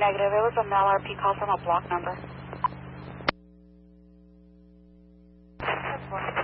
Negative. It was a Mel RP call from a block number.